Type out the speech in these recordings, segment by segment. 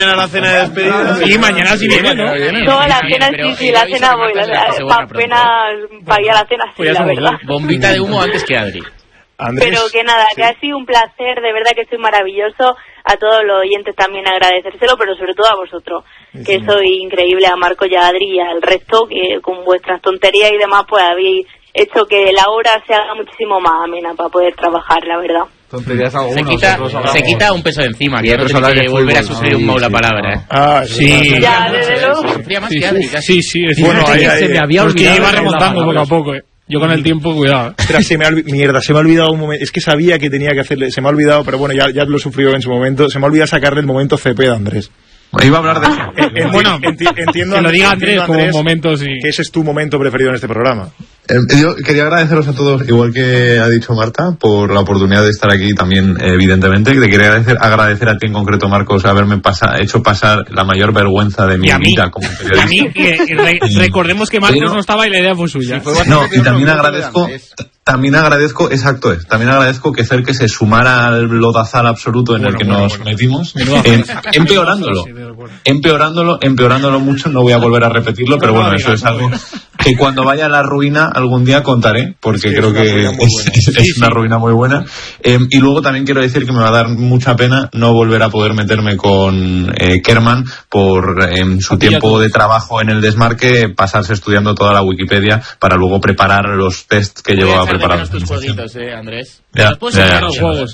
la cena de despedida. Sí, mañana sí viene, ¿no? Toda la cena, sí, la cena voy. Apenas pagué la cena, sí, la verdad. Bombita de humo antes que Adri. Andrés, pero que nada, que ha sido un placer, de verdad que estoy maravilloso. A todos los oyentes también agradecérselo, pero sobre todo a vosotros, que sois increíble, a Marco y a Adri y al resto, que con vuestras tonterías y demás pues habéis hecho que la hora se haga muchísimo más amena para poder trabajar, la verdad. Se quita un peso de encima, que no tenéis que volver a sufrir un la palabra, ¿eh? Ah, sí. Ya, desde luego. Sufría más que Adri, casi. Sí, bueno, ahí se me había olvidado. Porque iba remontando poco a poco, Yo con el tiempo, cuidado. Ostras, se me ha olvidado un momento. Es que sabía que tenía que hacerle. Se me ha olvidado, pero bueno, ya lo sufrió en su momento. Se me ha olvidado sacarle el momento CP de Andrés. Iba a hablar de eso. Bueno, entiendo que lo diga Andrés como un momento, sí. Que ese es tu momento preferido en este programa. Yo quería agradeceros a todos, igual que ha dicho Marta, por la oportunidad de estar aquí también, evidentemente. Te quería agradecer a ti en concreto, Marcos, haberme hecho pasar la mayor vergüenza de mi vida como periodista. Y a mí, recordemos que Marcos no estaba y la idea fue suya. No, y también agradezco, también agradezco que Cerque se sumara al lodazal absoluto en el que nos metimos, empeorándolo mucho. No voy a volver a repetirlo, pero bueno, eso es algo que cuando vaya a la ruina algún día contaré, porque creo que es una ruina muy buena. Y luego también quiero decir que me va a dar mucha pena no volver a poder meterme con Kerman por su tiempo de trabajo en el desmarque, pasarse estudiando toda la Wikipedia para luego preparar los tests que llevaba preparados. Tus jueguitos, Andrés. Los juegos,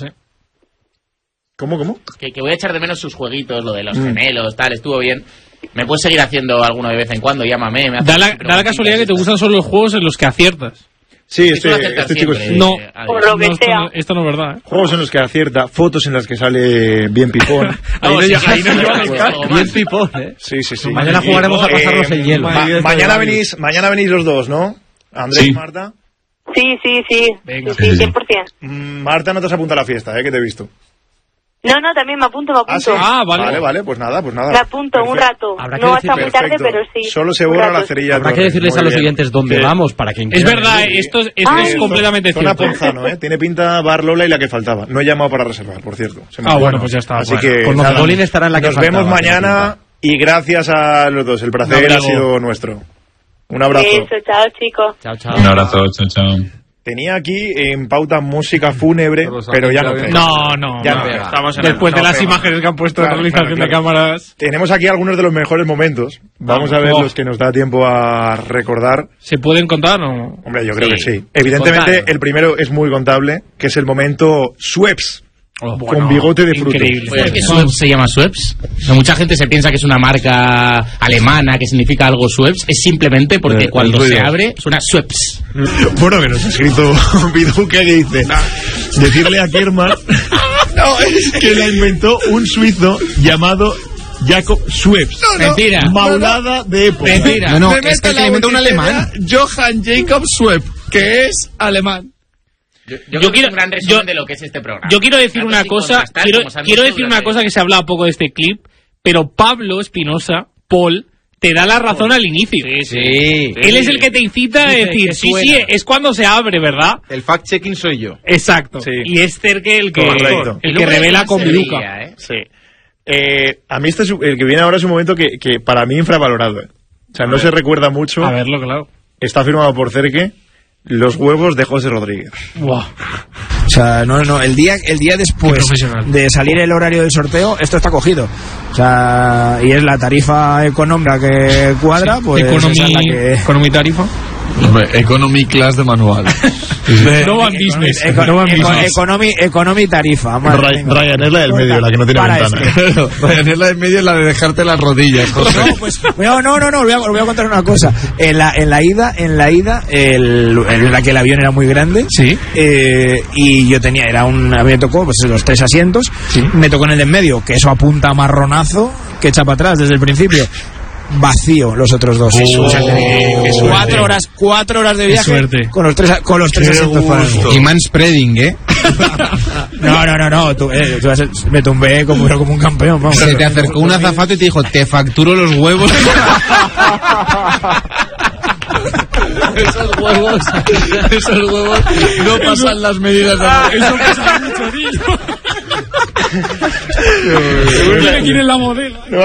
¿Cómo? Que voy a echar de menos sus jueguitos, lo de los gemelos, tal, estuvo bien. Me puedes seguir haciendo alguno de vez en cuando, llámame. Da la casualidad que te gustan solo los juegos en los que aciertas. Sí, este chico no, por lo que sea. Esto no es verdad. Juegos en los que acierta, fotos en las que sale bien pipón. Ahí no lleva el caso. Bien pipón, Sí. Mañana jugaremos a pasarnos el hielo. Mañana venís los dos, ¿no? Andrés y Marta. Sí. Venga. Sí, 100%. Marta, no te has apuntado a la fiesta, que te he visto. No, también me apunto. Vale, pues nada. Me apunto un rato. No va a estar muy tarde, pero sí. Solo se borra la cerilla. Habrá que decirles a los oyentes dónde vamos para que es verdad, esto es completamente cierto. Zona Ponzano, tiene pinta Bar Lola y la que faltaba. No he llamado para reservar, por cierto. Bueno, pues ya está. Así que con Bolín estará en la que nos vemos mañana y gracias a los dos. El placer ha sido nuestro. Un abrazo. Eso, chao, chicos. Chao. Un abrazo, chao. Tenía aquí en pauta música fúnebre, pero ya no. No. Después de las imágenes que han puesto en realización de cámaras. Tenemos aquí algunos de los mejores momentos. Vamos a ver los que nos da tiempo a recordar. ¿Se pueden contar o...? Hombre, yo creo que sí. Evidentemente, el primero es muy contable, que es el momento Schweppes. Con bigote de fruto. Increíble. ¿Por qué Schweppes se llama Schweppes? Mucha gente se piensa que es una marca alemana que significa algo Schweppes. Es simplemente porque cuando se abre suena Schweppes. Bueno, que nos ha escrito Biduque que dice decirle a Kerman que la inventó un suizo llamado Jacob Schweppes. Mentira. Maulada de época. Mentira. No, es que le inventó un alemán. Johann Jacob Schweppes, que es alemán. Yo quiero un gran resumen de lo que es este programa. Yo quiero decir una cosa, quiero decir una cosa que se habla poco de este clip, pero Pablo Espinosa, Paul, te da la razón al inicio. Sí. Él es el que te incita a decir, sí, es cuando se abre, ¿verdad? El fact-checking soy yo. Exacto. Sí. Y es Cerque el que revela con Viduca. Sí. A mí el que viene ahora es un momento que para mí infravalorado. O sea, no se recuerda mucho. A verlo, claro. Está firmado por Cerque. Los huevos de José Rodríguez. Wow. O sea, no, el día después de salir el horario del sorteo, esto está cogido. O sea, y es la tarifa económica que cuadra, pues Economy tarifa. Economy class de manual. No van business. Economy tarifa. Ryan es la del medio, la que no tiene ventana. Ryan es la del medio, la de dejarte las rodillas, José. No, os voy a contar una cosa. En la ida, en la que el avión era muy grande. Sí. Y yo me tocó pues los 3 asientos. Sí. Me tocó en el de en medio, que eso apunta a marronazo, que echa para atrás desde el principio. Vacío los otros dos. 4 horas de viaje con los tres asientos para mí. Y manspreading, No, me tumbé como un campeón, vamos. Se te acercó un azafato y te dijo, te facturo los huevos. Esos huevos no pasan las medidas de... Eso pasa mucho, tío. ¿Quién es la modelo?